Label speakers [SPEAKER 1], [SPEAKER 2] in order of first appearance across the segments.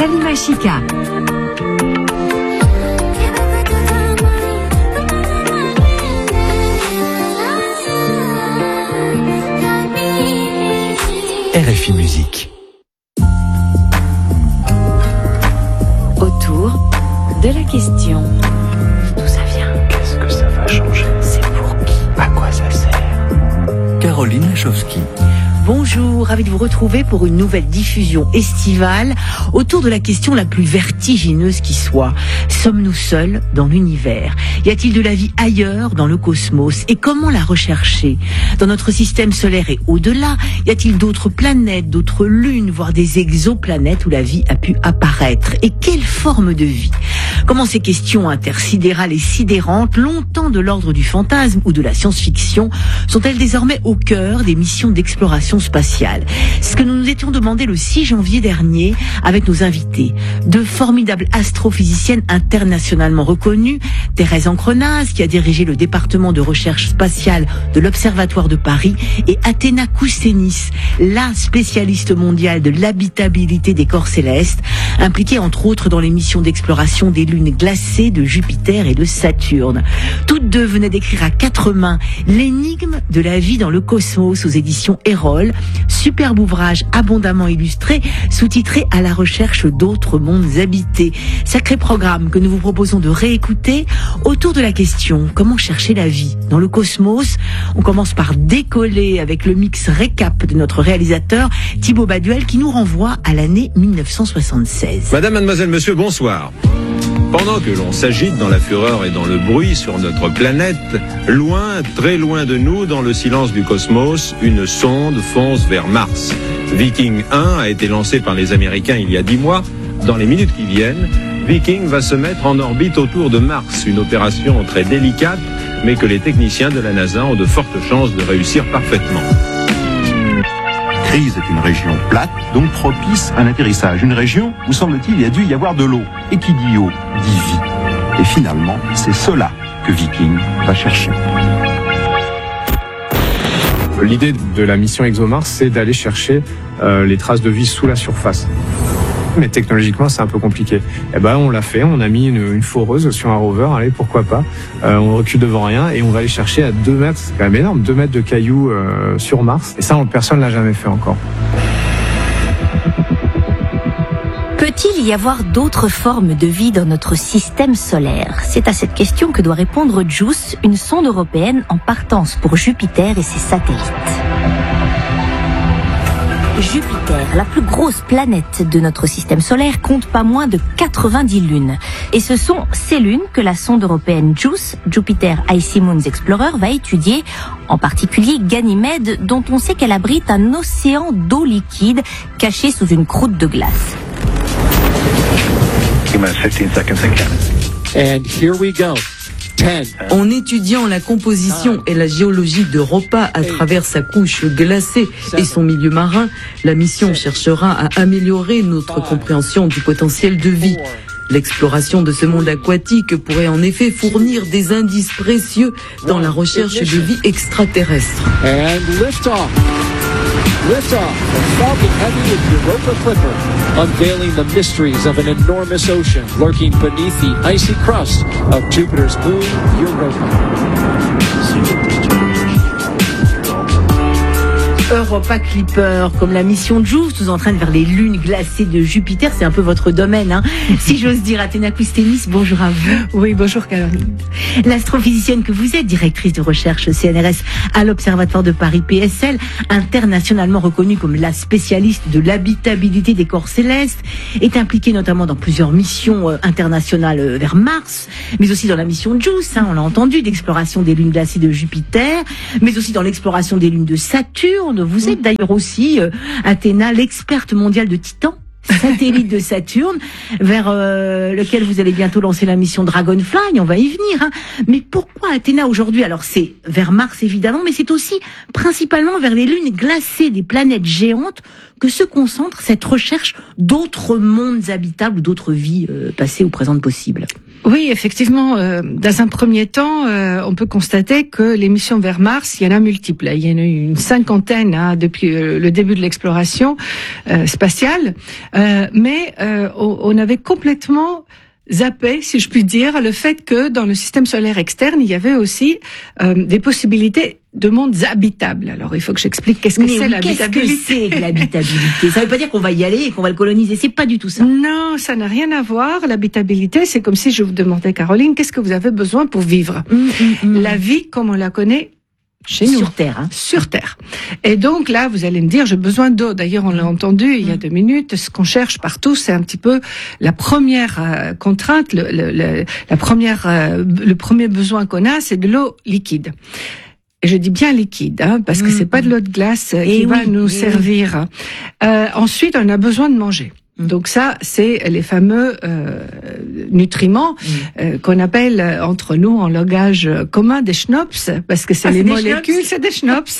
[SPEAKER 1] Halima Chika.
[SPEAKER 2] RFI Musique.
[SPEAKER 1] Autour de la question. D'où ça vient?
[SPEAKER 2] Qu'est-ce que ça va changer?
[SPEAKER 1] C'est pour qui?
[SPEAKER 2] À quoi ça sert? Caroline Lachowski.
[SPEAKER 3] Bonjour, ravi de vous retrouver pour une nouvelle diffusion estivale autour de la question la plus vertigineuse qui soit. Sommes-nous seuls dans l'univers? Y a-t-il de la vie ailleurs dans le cosmos? Et comment la rechercher? Dans notre système solaire et au-delà, y a-t-il d'autres planètes, d'autres lunes, voire des exoplanètes où la vie a pu apparaître? Et quelle forme de vie? Comment ces questions intersidérales et sidérantes, longtemps de l'ordre du fantasme ou de la science-fiction, sont-elles désormais au cœur des missions d'exploration spatiale? C'est ce que nous nous étions demandé le 6 janvier dernier avec nos invités. Deux formidables astrophysiciennes internationalement reconnues, Thérèse Ancrenaz, qui a dirigé le département de recherche spatiale de l'Observatoire de Paris, et Athéna Koussénis, la spécialiste mondiale de l'habitabilité des corps célestes, impliquée entre autres dans les missions d'exploration des lunes glacées de Jupiter et de Saturne. Toutes deux venaient d'écrire à quatre mains l'énigme de la vie dans le cosmos aux éditions Erol, superbe ouvrage abondamment illustré, sous-titré À la recherche d'autres mondes habités. Sacré programme que nous vous proposons de réécouter autour de la question comment chercher la vie dans le cosmos. On commence par décoller avec le mix récap de notre réalisateur Thibaut Baduel qui nous renvoie à l'année 1976.
[SPEAKER 4] Madame, mademoiselle, monsieur, bonsoir. Pendant que l'on s'agite dans la fureur et dans le bruit sur notre planète, loin, très loin de nous, dans le silence du cosmos, une sonde fonce vers Mars. Viking 1 a été lancé par les Américains il y a 10 mois. Dans les minutes qui viennent, Viking va se mettre en orbite autour de Mars, une opération très délicate, mais que les techniciens de la NASA ont de fortes chances de réussir parfaitement.
[SPEAKER 5] Crise est une région plate, donc propice à un atterrissage. Une région où, semble-t-il, il y a dû y avoir de l'eau. Et qui dit eau, dit vie. Et finalement, c'est cela que Viking va chercher.
[SPEAKER 6] L'idée de la mission ExoMars, c'est d'aller chercher les traces de vie sous la surface. Mais technologiquement, c'est un peu compliqué. Eh ben, on l'a fait, on a mis une foreuse sur un rover, allez, pourquoi pas. On recule devant rien et on va aller chercher à 2 mètres, c'est quand même énorme, 2 mètres de cailloux sur Mars. Et ça, personne l'a jamais fait encore.
[SPEAKER 7] Peut-il y avoir d'autres formes de vie dans notre système solaire? C'est à cette question que doit répondre JUICE, une sonde européenne en partance pour Jupiter et ses satellites. Jupiter, la plus grosse planète de notre système solaire, compte pas moins de 90 lunes. Et ce sont ces lunes que la sonde européenne JUICE, Jupiter Icy Moons Explorer, va étudier, en particulier Ganymède, dont on sait qu'elle abrite un océan d'eau liquide caché sous une croûte de glace.
[SPEAKER 8] And here we go.
[SPEAKER 9] En étudiant la composition et la géologie d'Europa à travers sa couche glacée et son milieu marin, la mission cherchera à améliorer notre compréhension du potentiel de vie. L'exploration de ce monde aquatique pourrait en effet fournir des indices précieux dans la recherche de vie extraterrestre.
[SPEAKER 8] And lift off. Lift off. The Falcon Heavy with Europa Clipper, unveiling the mysteries of an enormous ocean lurking beneath the icy crust of Jupiter's moon, Europa.
[SPEAKER 3] Europa Clipper, comme la mission JUICE, nous entraîne vers les lunes glacées de Jupiter. C'est un peu votre domaine, hein. Si j'ose dire. Athéna Koussénis, bonjour à vous.
[SPEAKER 10] Oui, bonjour Caroline.
[SPEAKER 3] L'astrophysicienne que vous êtes, directrice de recherche CNRS à l'Observatoire de Paris PSL, internationalement reconnue comme la spécialiste de l'habitabilité des corps célestes, est impliquée notamment dans plusieurs missions internationales vers Mars, mais aussi dans la mission JUICE, on l'a entendu, d'exploration des lunes glacées de Jupiter, mais aussi dans l'exploration des lunes de Saturne. Vous êtes d'ailleurs aussi, Athéna, l'experte mondiale de Titan, satellite de Saturne, vers lequel vous allez bientôt lancer la mission Dragonfly, on va y venir. Hein. Mais pourquoi Athéna aujourd'hui? Alors c'est vers Mars évidemment, mais c'est aussi principalement vers les lunes glacées des planètes géantes que se concentre cette recherche d'autres mondes habitables ou d'autres vies passées ou présentes possibles.
[SPEAKER 10] Oui, effectivement, dans un premier temps, on peut constater que les missions vers Mars, il y en a multiples. Il y en a eu une cinquantaine depuis le début de l'exploration spatiale, mais on avait complètement zappé, si je puis dire, le fait que dans le système solaire externe, il y avait aussi des possibilités de mondes habitables. Alors, il faut que j'explique qu'est-ce que c'est l'habitabilité.
[SPEAKER 3] Qu'est-ce que c'est l'habitabilité? Ça veut pas dire qu'on va y aller et qu'on va le coloniser. C'est pas du tout ça.
[SPEAKER 10] Non, ça n'a rien à voir. L'habitabilité, c'est comme si je vous demandais, Caroline, qu'est-ce que vous avez besoin pour vivre? La vie, comme on la connaît chez nous.
[SPEAKER 3] Sur Terre.
[SPEAKER 10] Sur Terre. Et donc là, vous allez me dire, j'ai besoin d'eau. D'ailleurs, on l'a entendu il y a 2 minutes. Ce qu'on cherche partout, c'est un petit peu la première contrainte, le premier besoin qu'on a, c'est de l'eau liquide. Et je dis bien liquide, parce que c'est pas de l'eau de glace qui va nous servir. Ensuite, on a besoin de manger. Donc ça, c'est les fameux nutriments qu'on appelle entre nous en langage commun des schnops, parce que c'est les molécules, c'est des schnops.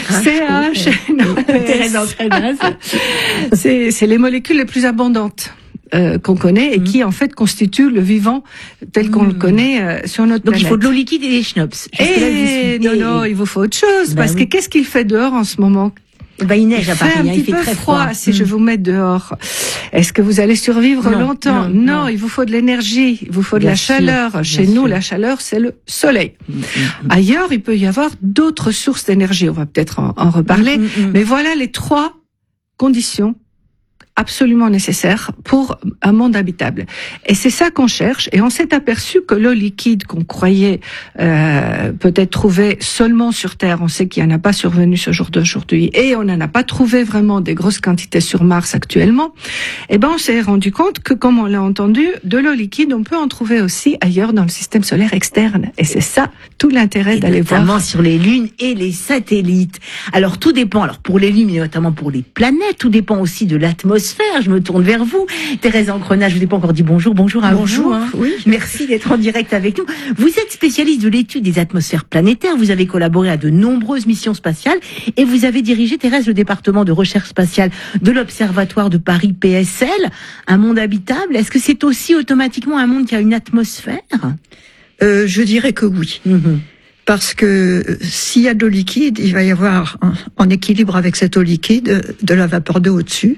[SPEAKER 10] C'est les molécules les plus abondantes qu'on connaît et qui en fait constituent le vivant tel qu'on le connaît sur notre planète.
[SPEAKER 3] Donc il faut de l'eau liquide et des schnops.
[SPEAKER 10] Non, il vous faut autre chose, parce que qu'est-ce qu'il fait dehors en ce moment?
[SPEAKER 3] Il neige à Paris,
[SPEAKER 10] il fait très froid. Si je vous mets dehors, est-ce que vous allez survivre longtemps? Non, il vous faut de l'énergie, il vous faut de la chaleur. Chez nous, la chaleur, c'est le soleil. Ailleurs, il peut y avoir d'autres sources d'énergie. On va peut-être en reparler. Mais voilà les 3 conditions absolument nécessaire pour un monde habitable. Et c'est ça qu'on cherche. Et on s'est aperçu que l'eau liquide qu'on croyait peut-être trouver seulement sur Terre, on sait qu'il n'y en a pas survenu ce jour d'aujourd'hui, et on n'en a pas trouvé vraiment des grosses quantités sur Mars actuellement. Et on s'est rendu compte que, comme on l'a entendu, de l'eau liquide, on peut en trouver aussi ailleurs dans le système solaire externe. Et c'est ça tout l'intérêt d'aller voir.
[SPEAKER 3] Notamment sur les lunes et les satellites. Alors tout dépend. Alors pour les lunes, mais notamment pour les planètes, tout dépend aussi de l'atmosphère. Je me tourne vers vous. Thérèse Ancrenaz, je vous ai pas encore dit bonjour. Bonjour à vous.
[SPEAKER 11] Bonjour. Oui.
[SPEAKER 3] Merci d'être en direct avec nous. Vous êtes spécialiste de l'étude des atmosphères planétaires. Vous avez collaboré à de nombreuses missions spatiales et vous avez dirigé, Thérèse, le département de recherche spatiale de l'Observatoire de Paris PSL. Un monde habitable. Est-ce que c'est aussi automatiquement un monde qui a une atmosphère?
[SPEAKER 11] Je dirais que oui. Parce que s'il y a de l'eau liquide, il va y avoir, en équilibre avec cette eau liquide, de la vapeur d'eau au-dessus.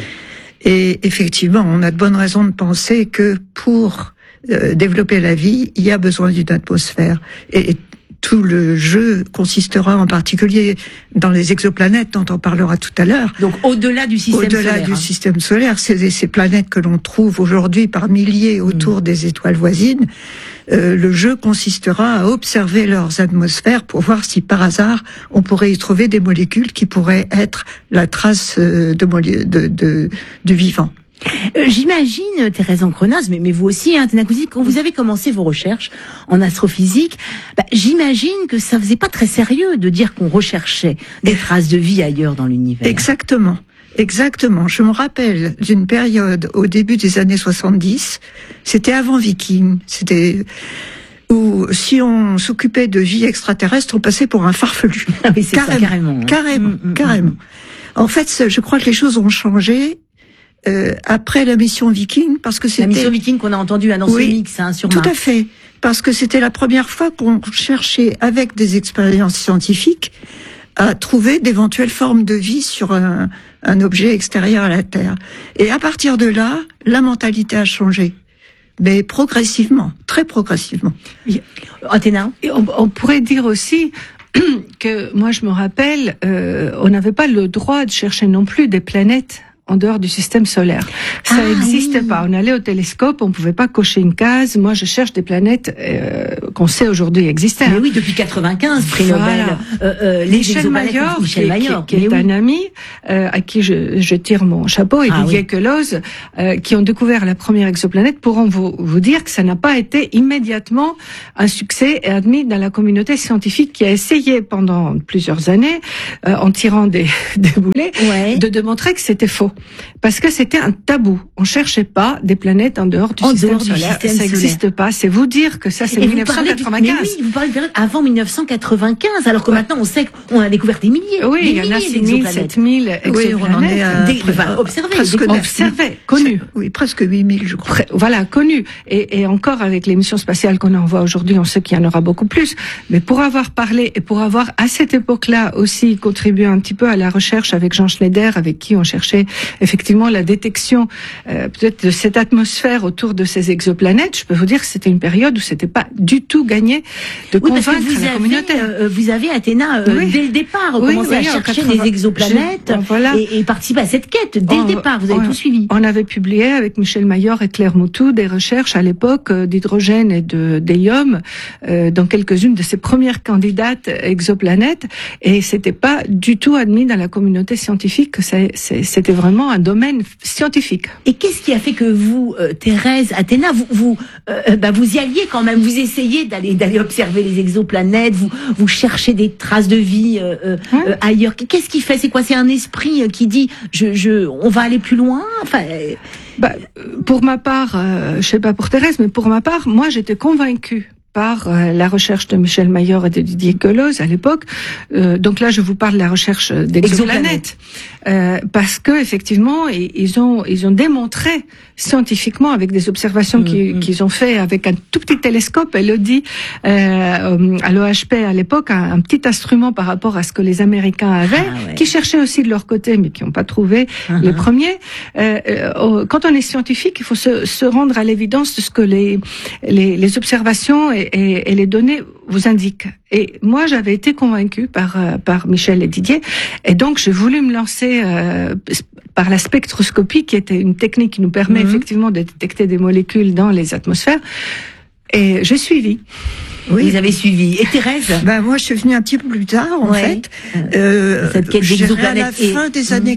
[SPEAKER 11] Et effectivement, on a de bonnes raisons de penser que pour développer la vie, il y a besoin d'une atmosphère. Et tout le jeu consistera en particulier dans les exoplanètes dont on parlera tout à l'heure.
[SPEAKER 3] Donc au-delà du système solaire.
[SPEAKER 11] Au-delà du système solaire, ces planètes que l'on trouve aujourd'hui par milliers autour des étoiles voisines. Le jeu consistera à observer leurs atmosphères pour voir si par hasard on pourrait y trouver des molécules qui pourraient être la trace du vivant.
[SPEAKER 3] J'imagine, Thérèse Ancrenaz, mais vous aussi, Athéna Cousy, quand vous avez commencé vos recherches en astrophysique, j'imagine que ça faisait pas très sérieux de dire qu'on recherchait des traces de vie ailleurs dans l'univers.
[SPEAKER 11] Exactement. Je me rappelle d'une période au début des années 70, c'était avant Viking, c'était où si on s'occupait de vie extraterrestre, on passait pour un farfelu.
[SPEAKER 3] Ah oui, c'est carrément.
[SPEAKER 11] Carrément. En fait, je crois que les choses ont changé après la mission Viking, parce que c'était...
[SPEAKER 3] La mission Viking qu'on a entendue dans ce mix sur Mars.
[SPEAKER 11] Tout à fait. Parce que c'était la première fois qu'on cherchait, avec des expériences scientifiques, à trouver d'éventuelles formes de vie sur un objet extérieur à la Terre. Et à partir de là, la mentalité a changé. Mais progressivement, très progressivement.
[SPEAKER 3] Athéna ?
[SPEAKER 10] On pourrait dire aussi que, moi je me rappelle, on n'avait pas le droit de chercher non plus des planètes en dehors du système solaire. Ça n'existait pas. On allait au télescope, on pouvait pas cocher une case. Moi, je cherche des planètes qu'on sait aujourd'hui exister.
[SPEAKER 3] Mais oui, depuis 95, prix Nobel.
[SPEAKER 10] Michel Mayor, qui est un ami à qui je tire mon chapeau, et Didier Queloz, qui ont découvert la première exoplanète, pourront vous dire que ça n'a pas été immédiatement un succès et admis dans la communauté scientifique qui a essayé pendant plusieurs années, en tirant des boulets, de démontrer que c'était faux. parce que c'était un tabou. On cherchait pas des planètes en dehors du système solaire. Ça n'existe pas. C'est vous dire que ça, c'est 1995.
[SPEAKER 3] Vous parlez de période avant 1995, alors que maintenant on sait qu'on a découvert des milliers.
[SPEAKER 10] Oui, il y en a 6 000, 7 000 exoplanètes.
[SPEAKER 11] Oui, on en est
[SPEAKER 10] observés, connus.
[SPEAKER 11] Oui, presque 8 000, je crois.
[SPEAKER 10] Voilà, connus. Et encore avec les missions spatiales qu'on envoie aujourd'hui, on sait qu'il y en aura beaucoup plus. Mais pour avoir parlé et pour avoir à cette époque-là aussi contribué un petit peu à la recherche avec Jean Schneider, avec qui on cherchait effectivement la détection peut-être de cette atmosphère autour de ces exoplanètes, je peux vous dire que c'était une période où c'était pas du tout gagné de convaincre la communauté.
[SPEAKER 3] Vous avez Athéna dès le départ commencé à chercher des exoplanètes et participer à cette quête dès le départ. Vous avez tout suivi.
[SPEAKER 10] On avait publié avec Michel Mayor et Claire Moutou des recherches à l'époque d'hydrogène et d'hélium dans quelques-unes de ces premières candidates exoplanètes, et c'était pas du tout admis dans la communauté scientifique que c'était vraiment un domaine scientifique.
[SPEAKER 3] Et qu'est-ce qui a fait que vous, Thérèse, Athéna, vous y alliez quand même, vous essayez d'aller observer les exoplanètes, vous cherchez des traces de vie ailleurs. Qu'est-ce qui fait? C'est quoi? C'est un esprit qui dit on va aller plus loin? Enfin.
[SPEAKER 10] Pour ma part, je sais pas pour Thérèse, mais pour ma part, moi j'étais convaincue par la recherche de Michel Mayor et de Didier Queloz à l'époque. Donc là, je vous parle de la recherche d'exoplanètes, parce que effectivement, ils ont démontré scientifiquement avec des observations qu'ils ont fait avec un tout petit télescope, Elodie, à l'OHP à l'époque, un petit instrument par rapport à ce que les Américains avaient, qui cherchaient aussi de leur côté, mais qui n'ont pas trouvé les premiers. Quand on est scientifique, il faut se rendre à l'évidence de ce que les observations et les données vous indiquent. Et moi, j'avais été convaincue par Michel et Didier, et donc j'ai voulu me lancer par la spectroscopie, qui était une technique qui nous permet effectivement de détecter des molécules dans les atmosphères. Et j'ai suivi.
[SPEAKER 3] Oui, vous avez suivi. Et Thérèse?
[SPEAKER 11] Moi, je suis venue un petit peu plus tard, en fait.
[SPEAKER 3] Cette quête d'exoplanètes.
[SPEAKER 11] À la fin des années,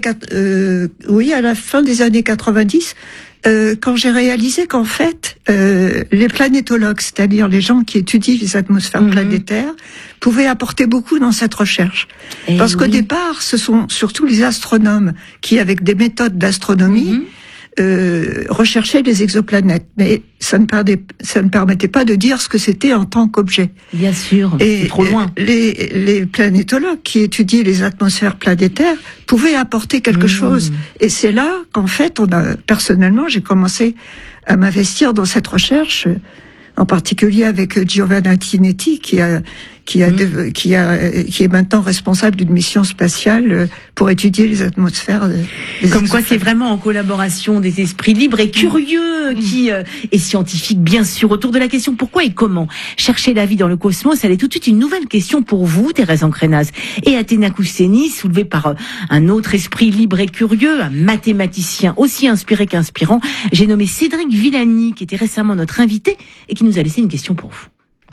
[SPEAKER 11] à la fin des années 90. Quand j'ai réalisé qu'en fait, les planétologues, c'est-à-dire les gens qui étudient les atmosphères planétaires, pouvaient apporter beaucoup dans cette recherche. Parce qu'au départ, ce sont surtout les astronomes qui, avec des méthodes d'astronomie, recherchaient les exoplanètes. Mais ça ne permettait pas de dire ce que c'était en tant qu'objet.
[SPEAKER 3] Bien sûr, c'est trop loin.
[SPEAKER 11] Les planétologues qui étudient les atmosphères planétaires pouvaient apporter quelque chose. Et c'est là qu'en fait, personnellement, j'ai commencé à m'investir dans cette recherche, en particulier avec Giovanna Tinetti, qui est maintenant responsable d'une mission spatiale pour étudier les atmosphères.
[SPEAKER 3] Comme quoi, c'est vraiment en collaboration des esprits libres et curieux et scientifiques, bien sûr, autour de la question pourquoi et comment chercher la vie dans le cosmos. Elle est tout de suite une nouvelle question pour vous, Thérèse Ancrenaz et Athéna Kousseni, soulevée par un autre esprit libre et curieux, un mathématicien aussi inspiré qu'inspirant. J'ai nommé Cédric Villani, qui était récemment notre invité et qui nous a laissé une question pour vous.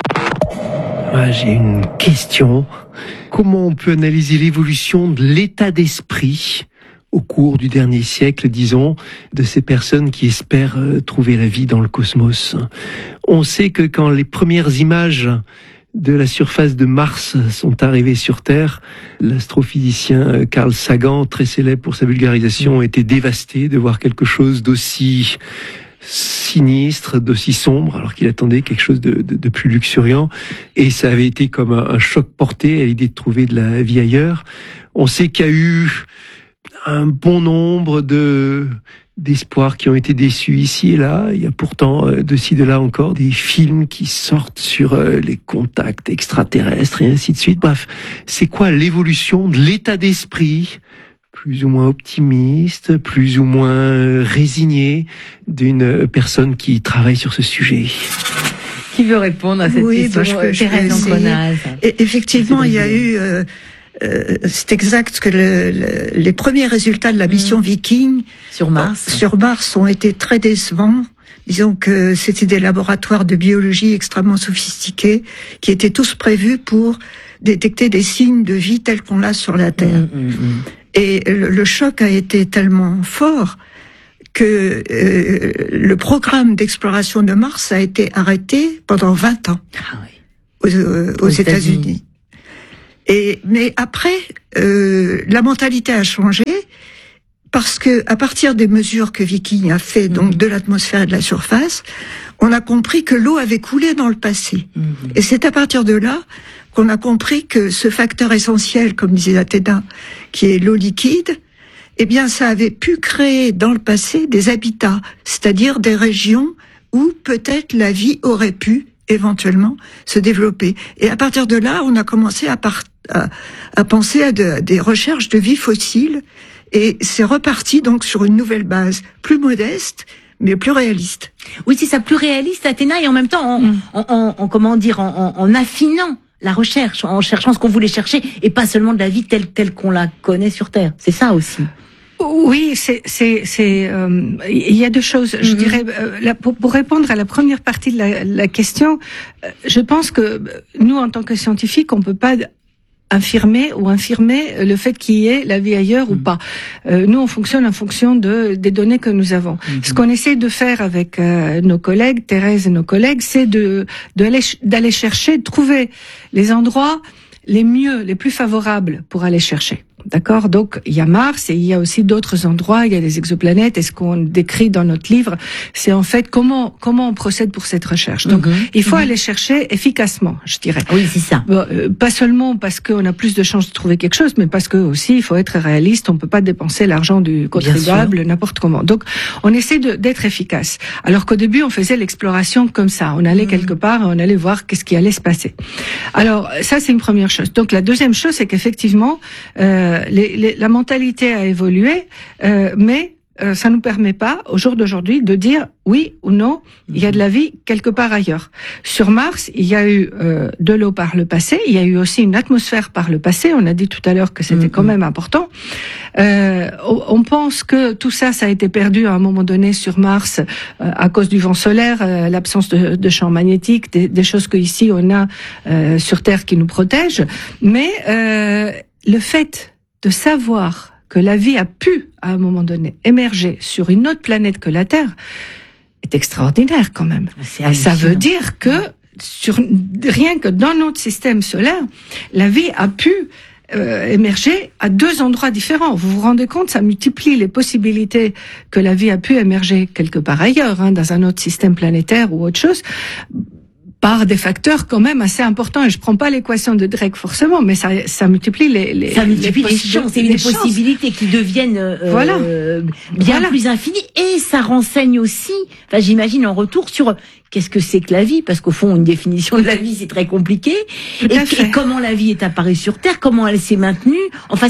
[SPEAKER 12] J'ai une question. Comment on peut analyser l'évolution de l'état d'esprit au cours du dernier siècle, disons, de ces personnes qui espèrent trouver la vie dans le cosmos? On sait que quand les premières images de la surface de Mars sont arrivées sur Terre, l'astrophysicien Carl Sagan, très célèbre pour sa vulgarisation, était dévasté de voir quelque chose d'aussi sinistre, d'aussi sombre, alors qu'il attendait quelque chose de plus luxuriant, et ça avait été comme un choc porté à l'idée de trouver de la vie ailleurs. On sait qu'il y a eu un bon nombre d'espoirs qui ont été déçus ici et là. Il y a pourtant de ci de là encore des films qui sortent sur les contacts extraterrestres et ainsi de suite. Bref, c'est quoi l'évolution de l'état d'esprit plus ou moins optimiste, plus ou moins résigné d'une personne qui travaille sur ce sujet?
[SPEAKER 3] Qui veut répondre à cette question? Thérèse Ancrenaz.
[SPEAKER 11] Effectivement, il y a eu... c'est exact que les premiers résultats de la mission Viking sur Mars ont été très décevants. Disons que c'était des laboratoires de biologie extrêmement sophistiqués qui étaient tous prévus pour détecter des signes de vie tels qu'on l'a sur la Terre. Et le choc a été tellement fort que le programme d'exploration de Mars a été arrêté pendant 20 ans aux États-Unis. Mais après, la mentalité a changé parce que à partir des mesures que Viking a fait, donc de l'atmosphère et de la surface, on a compris que l'eau avait coulé dans le passé. Et c'est à partir de là qu'on a compris que ce facteur essentiel, comme disait Athéna, qui est l'eau liquide, eh bien, ça avait pu créer dans le passé des habitats, c'est-à-dire des régions où peut-être la vie aurait pu éventuellement se développer. Et à partir de là, on a commencé à penser à des recherches de vie fossile, et c'est reparti donc sur une nouvelle base, plus modeste, mais plus réaliste.
[SPEAKER 3] Oui, c'est ça, plus réaliste, Athéna, et en même temps, en affinant la recherche, en cherchant ce qu'on voulait chercher, et pas seulement de la vie telle qu'on la connaît sur Terre. C'est ça aussi.
[SPEAKER 10] Oui, il y a deux choses. Je dirais, pour répondre à la première partie de la question, je pense que nous, en tant que scientifiques, on peut pas infirmer le fait qu'il y ait la vie ailleurs ou pas. Nous, on fonctionne en fonction des données que nous avons. Ce qu'on essaie de faire avec nos collègues, Thérèse et nos collègues, c'est d'aller chercher, de trouver les endroits les mieux, les plus favorables pour aller chercher. D'accord? Donc, il y a Mars et il y a aussi d'autres endroits, il y a des exoplanètes, et ce qu'on décrit dans notre livre, c'est en fait comment on procède pour cette recherche. Donc, il faut aller chercher efficacement, je dirais.
[SPEAKER 3] Oui, c'est ça.
[SPEAKER 10] Pas seulement parce qu'on a plus de chances de trouver quelque chose, mais parce que aussi, il faut être réaliste, on peut pas dépenser l'argent du contribuable n'importe comment. Donc, on essaie d'être efficace. Alors qu'au début, on faisait l'exploration comme ça. On allait quelque part et on allait voir qu'est-ce qui allait se passer. Alors, ça, c'est une première chose. Donc, la deuxième chose, c'est qu'effectivement, la mentalité a évolué, mais ça nous permet pas, au jour d'aujourd'hui, de dire oui ou non, il y a de la vie quelque part ailleurs. Sur Mars, il y a eu de l'eau par le passé, il y a eu aussi une atmosphère par le passé, on a dit tout à l'heure que c'était quand même important. On pense que tout ça a été perdu à un moment donné sur Mars à cause du vent solaire, l'absence de champs magnétiques, des choses que ici on a sur Terre qui nous protègent, mais le fait de savoir que la vie a pu, à un moment donné, émerger sur une autre planète que la Terre, est extraordinaire quand même. Ça veut dire que, rien que dans notre système solaire, la vie a pu émerger à deux endroits différents. Vous vous rendez compte, ça multiplie les possibilités que la vie a pu émerger quelque part ailleurs, dans un autre système planétaire ou autre chose, par des facteurs quand même assez importants. Et je prends pas l'équation de Drake forcément, mais ça multiplie les
[SPEAKER 3] chances et les possibilités qui deviennent bien plus infinies. Et ça renseigne aussi, j'imagine en retour sur qu'est-ce que c'est que la vie, parce qu'au fond, une définition de la vie, c'est très compliqué. Et comment la vie est apparue sur Terre, comment elle s'est maintenue. Enfin,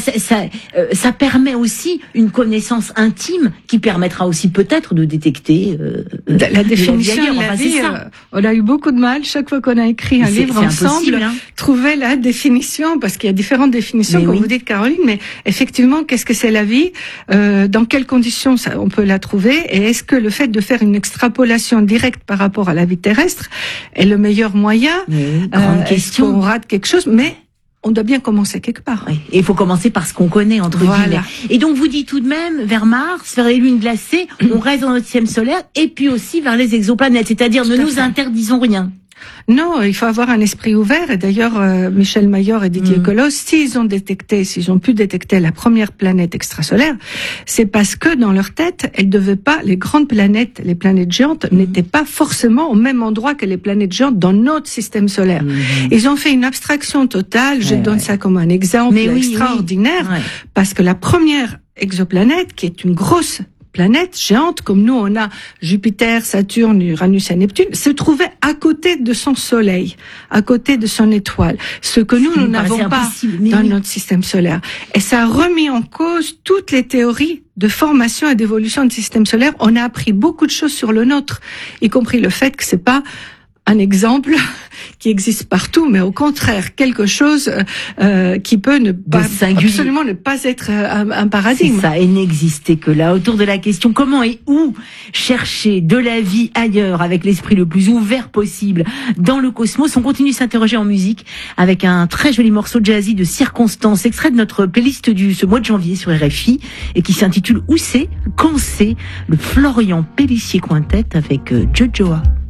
[SPEAKER 3] ça permet aussi une connaissance intime qui permettra aussi peut-être de détecter
[SPEAKER 10] la définition de la vie. On a eu beaucoup de mal chaque fois qu'on a écrit un livre ensemble, trouver la définition, parce qu'il y a différentes définitions, comme vous dites, Caroline. Mais effectivement, qu'est-ce que c'est la vie? Dans quelles conditions on peut la trouver? Et est-ce que le fait de faire une extrapolation directe par rapport à la vie terrestre est le meilleur moyen?
[SPEAKER 3] Grande question.
[SPEAKER 10] On rate quelque chose, mais on doit bien commencer quelque part.
[SPEAKER 3] Oui. Et il faut commencer par ce qu'on connaît, entre guillemets. Et donc, vous dites tout de même, vers Mars, vers les lunes glacées, on reste dans notre système solaire, et puis aussi vers les exoplanètes. C'est-à-dire, ne nous interdisons rien.
[SPEAKER 10] Non, il faut avoir un esprit ouvert. Et d'ailleurs, Michel Mayor et Didier Queloz, s'ils ont pu détecter la première planète extrasolaire, c'est parce que dans leur tête, les grandes planètes, les planètes géantes, n'étaient pas forcément au même endroit que les planètes géantes dans notre système solaire. Ils ont fait une abstraction totale. Je donne ça comme un exemple extraordinaire, parce que la première exoplanète, qui est une grosse planète géante, comme nous on a Jupiter, Saturne, Uranus et Neptune, se trouvait à côté de son soleil, à côté de son étoile, ce que nous n'avons pas dans notre système solaire. Et ça a remis en cause toutes les théories de formation et d'évolution du système solaire. On a appris beaucoup de choses sur le nôtre, y compris le fait que c'est pas un exemple qui existe partout, mais au contraire, quelque chose qui peut absolument ne pas être un paradigme.
[SPEAKER 3] C'est ça, et n'exister que là. Autour de la question comment et où chercher de la vie ailleurs avec l'esprit le plus ouvert possible dans le cosmos, on continue de s'interroger en musique avec un très joli morceau jazzy de Circonstance, extrait de notre playlist ce mois de janvier sur RFI, et qui s'intitule Où c'est, quand c'est, le Florian Pélissier Quintet avec Jojoa.